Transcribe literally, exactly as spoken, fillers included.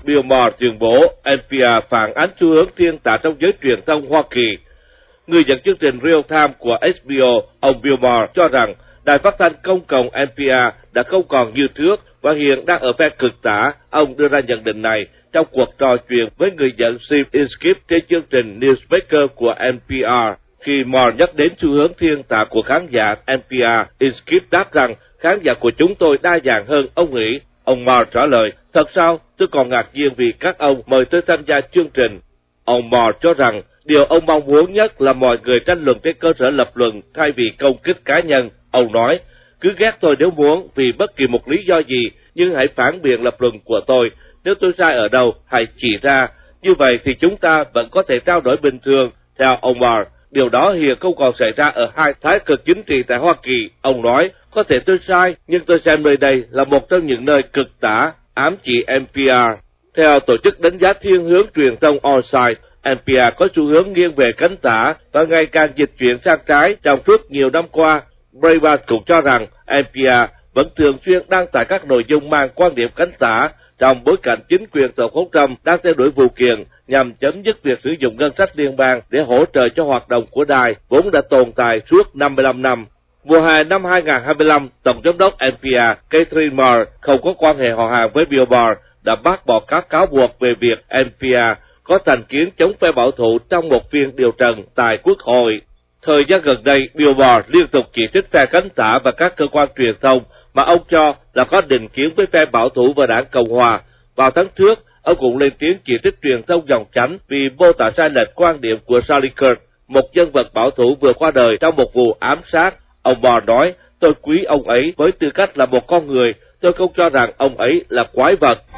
Bill Maher tuyên bố en pê rờ phản ánh xu hướng thiên tả trong giới truyền thông Hoa Kỳ. Người dẫn chương trình Real Time của ếch bê o, ông Bill Maher cho rằng đài phát thanh công cộng en pê rờ đã không còn như trước và hiện đang ở phe cực tả. Ông đưa ra nhận định này trong cuộc trò chuyện với người dẫn Steve Inskip trên chương trình Newsmaker của en pê rờ. Khi Maher nhắc đến xu hướng thiên tả của khán giả en pê rờ, Inskip đáp rằng khán giả của chúng tôi đa dạng hơn ông nghĩ. Ông Maher trả lời, thật sao, tôi còn ngạc nhiên vì các ông mời tôi tham gia chương trình. Ông Maher cho rằng điều ông mong muốn nhất là mọi người tranh luận trên cơ sở lập luận thay vì công kích cá nhân. Ông nói, cứ ghét tôi nếu muốn vì bất kỳ một lý do gì, nhưng hãy phản biện lập luận của tôi. Nếu tôi sai ở đâu, hãy chỉ ra. Như vậy thì chúng ta vẫn có thể trao đổi bình thường. Theo ông Maher, điều đó hiện không còn xảy ra ở hai thái cực chính trị tại Hoa Kỳ. Ông nói, có thể tôi sai, nhưng tôi xem nơi đây là một trong những nơi cực tả, ám chỉ en pê rờ. Theo tổ chức đánh giá thiên hướng truyền thông Allside, en pê rờ có xu hướng nghiêng về cánh tả và ngày càng dịch chuyển sang trái trong suốt nhiều năm qua. Breitbart cũng cho rằng en pê rờ vẫn thường xuyên đăng tải các nội dung mang quan điểm cánh tả trong bối cảnh chính quyền Tổng thống Trump đang theo đuổi vụ kiện nhằm chấm dứt việc sử dụng ngân sách liên bang để hỗ trợ cho hoạt động của đài vốn đã tồn tại suốt năm mươi lăm năm. Mùa hè năm hai nghìn không trăm hai mươi lăm, Tổng giám đốc en pê rờ Catherine Maher không có quan hệ họ hàng với Bill Maher đã bác bỏ các cáo buộc về việc en pê rờ có thành kiến chống phe bảo thủ trong một phiên điều trần tại Quốc hội. Thời gian gần đây, Bill Maher liên tục chỉ trích phe cánh tả và các cơ quan truyền thông mà ông cho là có định kiến với phe bảo thủ và đảng Cộng hòa. Vào tháng trước, ông cũng lên tiếng chỉ trích truyền thông dòng chánh vì mô tả sai lệch quan điểm của Charlie Kirk, một nhân vật bảo thủ vừa qua đời trong một vụ ám sát. Ông Maher nói, tôi quý ông ấy với tư cách là một con người, tôi không cho rằng ông ấy là quái vật.